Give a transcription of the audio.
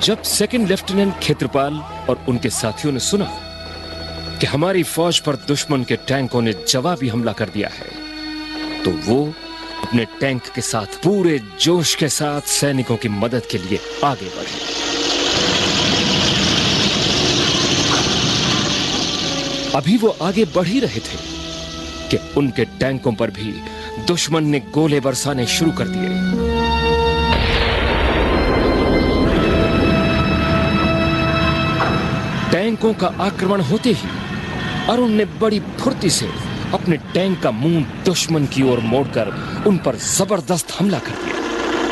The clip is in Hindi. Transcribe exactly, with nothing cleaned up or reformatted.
जब सेकंड लेफ्टिनेंट खेत्रपाल और उनके साथियों ने सुना कि हमारी फौज पर दुश्मन के टैंकों ने जवाबी हमला कर दिया है, तो वो अपने टैंक के साथ पूरे जोश के साथ सैनिकों की मदद के लिए आगे बढ़े। अभी वो आगे बढ़ ही रहे थे कि उनके टैंकों पर भी दुश्मन ने गोले बरसाने शुरू कर दिए। टैंकों का आक्रमण होते ही अरुण ने बड़ी फुर्ती से अपने टैंक का मुंह दुश्मन की ओर मोड़कर उन पर जबरदस्त हमला कर दिया।